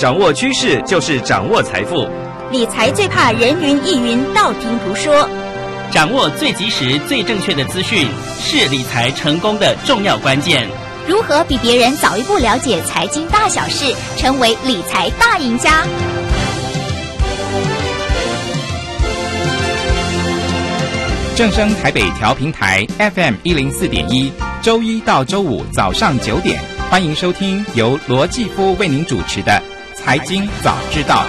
掌握趋势就是掌握财富。 理财最怕人云亦云，道听途说。 掌握最及时、最正确的资讯，是理财成功的重要关键。 如何比别人早一步了解财经大小事，成为理财大赢家？ 正声台北调频台 FM104.1，周一到周五早上9点，欢迎收听由罗继夫为您主持的《财经早知道》。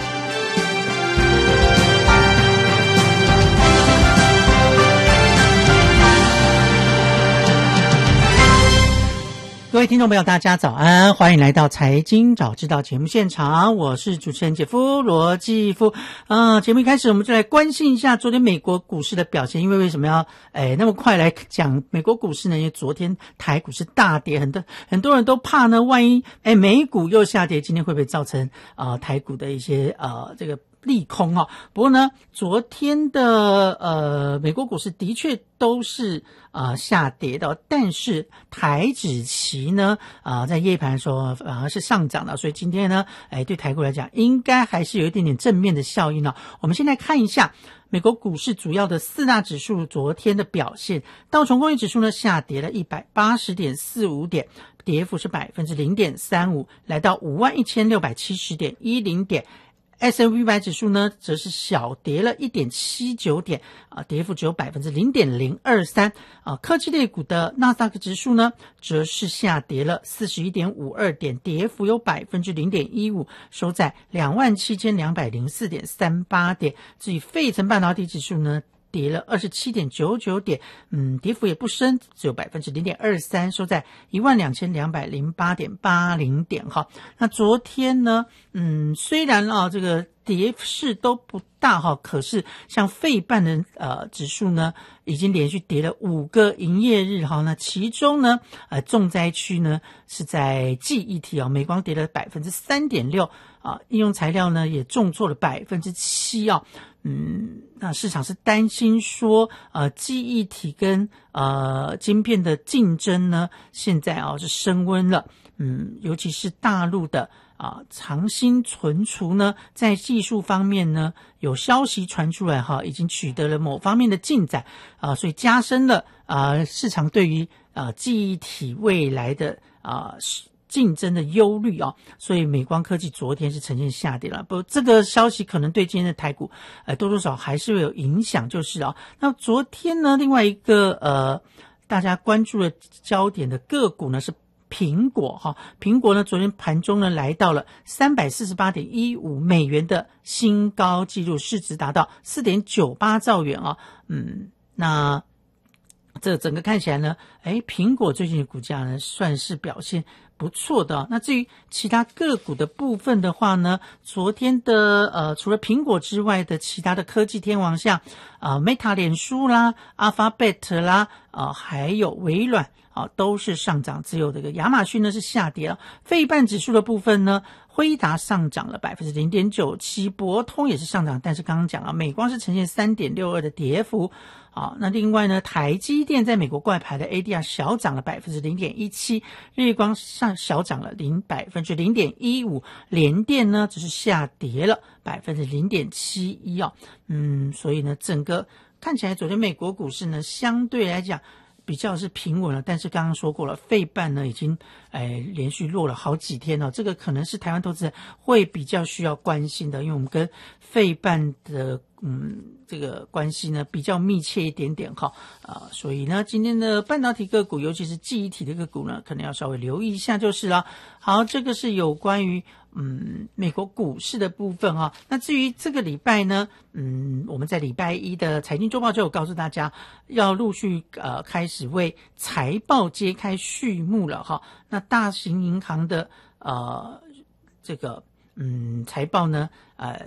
各位听众朋友大家早安，欢迎来到财经早知道节目现场，我是主持人姐夫罗继夫。节目一开始我们就来关心一下昨天美国股市的表现，因为什么要那么快来讲美国股市呢？因为昨天台股是大跌，很多人都怕呢，万一美股又下跌，今天会不会造成台股的一些这个利空啊？不过呢，昨天的美国股市的确都是下跌的，但是台指期呢在夜盘的时候反而是上涨的，所以今天呢对台股来讲应该还是有一点点正面的效应啊。我们先来看一下美国股市主要的四大指数昨天的表现。道琼工业指数呢下跌了 180.45 点，跌幅是 0.35%， 来到 51,670.10 点。S&P 500指数呢则是小跌了 1.79 点，跌幅只有 0.023%。科技类股的纳斯达克指数呢则是下跌了 41.52 点，跌幅有 0.15%， 收在 27,204.38 点。至于费城半导体指数呢跌了 27.99 点，跌幅也不深，只有 0.23%， 收在 12,208.80 点哈。那昨天呢虽然这个跌势都不大哈，可是像费半的指数呢已经连续跌了5个营业日哈。那其中呢重灾区呢是在记忆体美光跌了 3.6%， 应用材料呢也重挫了 7%。那市场是担心说记忆体跟晶片的竞争呢现在是升温了。尤其是大陆的长鑫存储呢在技术方面呢有消息传出来已经取得了某方面的进展所以加深了市场对于记忆体未来的竞争的忧虑所以美光科技昨天是呈现下跌了。不过这个消息可能对今天的台股多多少还是会有影响，就是那昨天呢另外一个大家关注的焦点的个股呢是苹果苹果呢昨天盘中呢来到了 348.15 美元的新高纪录，市值达到 4.98 兆元那这整个看起来呢苹果最近的股价呢算是表现不错的那至于其他个股的部分的话呢，昨天的除了苹果之外的其他的科技天王像Meta 脸书啦 Alphabet 啦还有微软都是上涨，只有这个亚马逊呢是下跌了。费半指数的部分呢，辉达上涨了 0.97%， 博通也是上涨，但是刚刚讲了美光是呈现 3.62 的跌幅。那另外呢，台积电在美国挂牌的 ADR 小涨了 0.17%， 日月光小涨了 0.15%， 联电呢只是下跌了 0.71%。所以呢整个看起来昨天美国股市呢相对来讲比较是平稳了，但是刚刚说过了，费半呢已经连续落了好几天了，这个可能是台湾投资人会比较需要关心的，因为我们跟费半的这个关系呢比较密切一点点所以呢今天的半导体个股尤其是记忆体的个股呢可能要稍微留意一下就是了。好，这个是有关于美国股市的部分那至于这个礼拜呢我们在礼拜一的财经周报就有告诉大家要陆续开始为财报揭开序幕了那大型银行的这个财报呢